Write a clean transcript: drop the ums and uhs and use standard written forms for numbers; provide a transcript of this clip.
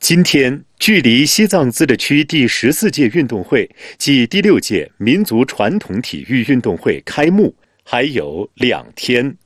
今天距离西藏自治区第14届运动会暨第6届民族传统体育运动会开幕还有2天。